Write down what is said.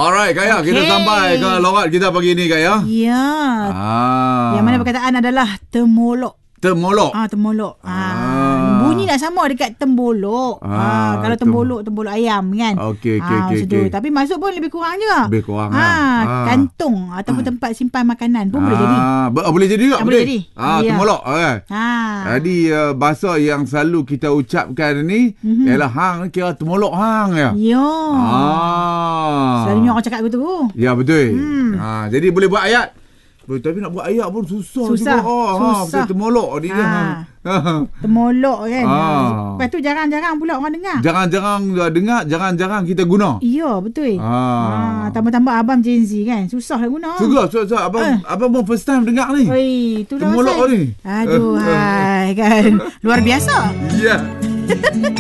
Alright, Kak Ya, kita sampai ke lawat kita pagi ni, Kak Ya. Ya. Yang mana perkataan adalah temolok. Temolok. Temolok. Bunyi nak sama dekat tembolok. Kalau tembolok ayam kan. Okey. Tapi masuk pun lebih kurang juga. Lebih kurang. Kantung ataupun tempat simpan makanan pun boleh jadi. Boleh jadi juga. Boleh jadi. Temolok. Jadi bahasa yang selalu kita ucapkan ni ialah hang kira temolok hang ya. Ya. Selalunya orang cakap begitu. Ya, betul. Jadi boleh buat ayat. Tapi nak buat ayat pun susah juga. Susah. Temolok ni kan. Temolok kan. Lepas tu jarang-jarang pula orang dengar. Jarang-jarang dengar, jarang-jarang kita guna. Ya, betul. Tambah-tambah abang Gen Z kan. Susah lah guna. Susah. Abang pun first time dengar ni. Itulah temolok ni. Aduh, hai kan. Luar biasa. Ya.